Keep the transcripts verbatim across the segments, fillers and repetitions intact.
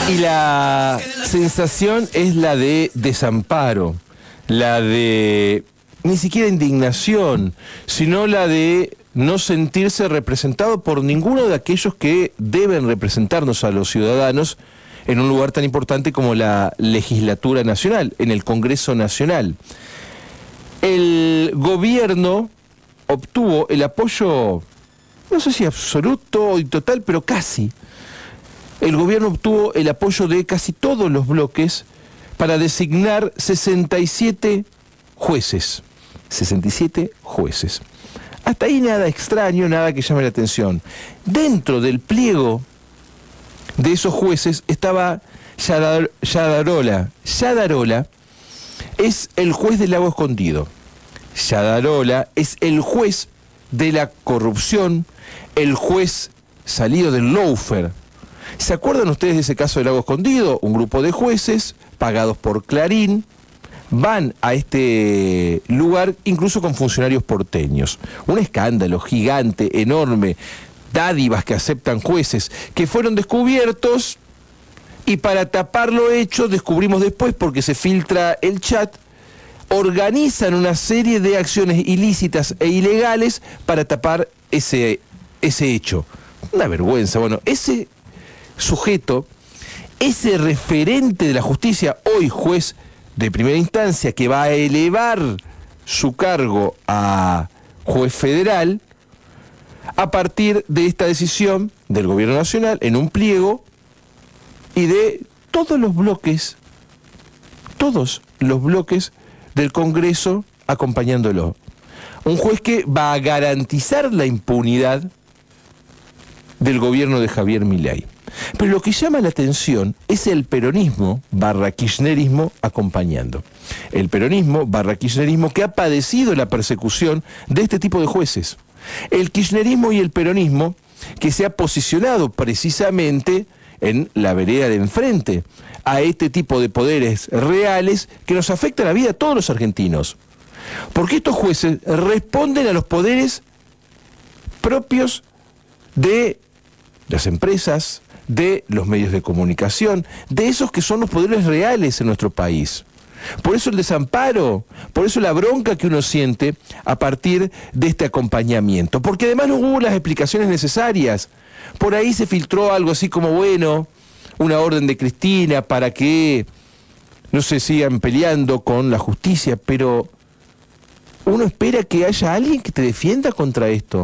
Y la sensación es la de desamparo, la de ni siquiera indignación, sino la de no sentirse representado por ninguno de aquellos que deben representarnos a los ciudadanos en un lugar tan importante como la legislatura nacional, en el Congreso Nacional. El gobierno obtuvo el apoyo, no sé si absoluto y total, pero casi. El gobierno obtuvo el apoyo de casi todos los bloques para designar sesenta y siete jueces. sesenta y siete jueces. Hasta ahí nada extraño, nada que llame la atención. Dentro del pliego de esos jueces estaba Yadar, Yadarola. Yadarola es el juez del lago escondido. Yadarola es el juez de la corrupción, el juez salido del lawfare. ¿Se acuerdan ustedes de ese caso del lago escondido? Un grupo de jueces pagados por Clarín van a este lugar incluso con funcionarios porteños. Un escándalo gigante, enorme, dádivas que aceptan jueces que fueron descubiertos, y para tapar lo hecho, descubrimos después porque se filtra el chat, organizan una serie de acciones ilícitas e ilegales para tapar ese, ese hecho. Una vergüenza. Bueno, ese sujeto, ese referente de la justicia, hoy juez de primera instancia, que va a elevar su cargo a juez federal a partir de esta decisión del gobierno nacional en un pliego y de todos los bloques, todos los bloques del Congreso acompañándolo. Un juez que va a garantizar la impunidad del gobierno de Javier Milei. Pero lo que llama la atención es el peronismo barra kirchnerismo acompañando. El peronismo barra kirchnerismo que ha padecido la persecución de este tipo de jueces. El kirchnerismo y el peronismo que se ha posicionado precisamente en la vereda de enfrente a este tipo de poderes reales que nos afectan la vida a todos los argentinos. Porque estos jueces responden a los poderes propios de las empresas, de los medios de comunicación, de esos que son los poderes reales en nuestro país. Por eso el desamparo, por eso la bronca que uno siente a partir de este acompañamiento, porque además no hubo las explicaciones necesarias. Por ahí se filtró algo así como, bueno, una orden de Cristina para que no se sigan peleando con la justicia, pero uno espera que haya alguien que te defienda contra esto.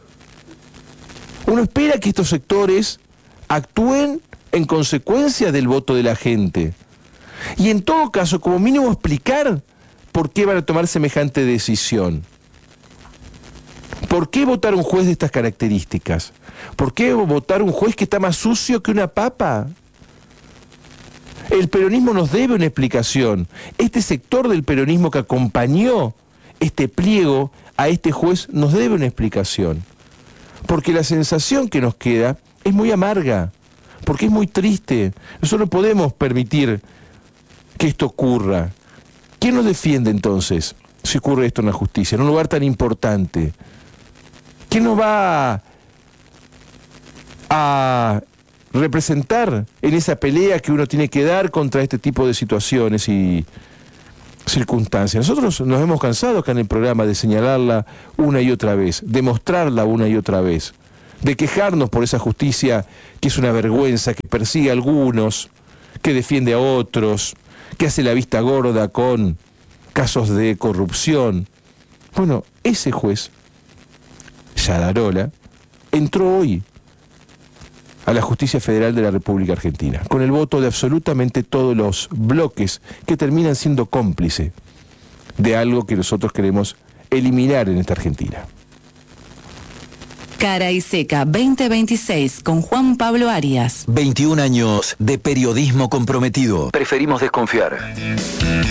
Uno espera que estos sectores actúen en consecuencia del voto de la gente. Y en todo caso, como mínimo, explicar por qué van a tomar semejante decisión. ¿Por qué votar un juez de estas características? ¿Por qué votar un juez que está más sucio que una papa? El peronismo nos debe una explicación. Este sector del peronismo que acompañó este pliego a este juez nos debe una explicación. Porque la sensación que nos queda es muy amarga, porque es muy triste. Nosotros no podemos permitir que esto ocurra. ¿Quién nos defiende entonces si ocurre esto en la justicia, en un lugar tan importante? ¿Quién nos va a representar en esa pelea que uno tiene que dar contra este tipo de situaciones y circunstancias? Nosotros nos hemos cansado acá en el programa de señalarla una y otra vez, de mostrarla una y otra vez, de quejarnos por esa justicia que es una vergüenza, que persigue a algunos, que defiende a otros, que hace la vista gorda con casos de corrupción. Bueno, ese juez, Yadarola, entró hoy a la Justicia Federal de la República Argentina, con el voto de absolutamente todos los bloques que terminan siendo cómplices de algo que nosotros queremos eliminar en esta Argentina. Cara y Seca veinte veintiséis con Juan Pablo Arias. veintiún años de periodismo comprometido. Preferimos desconfiar.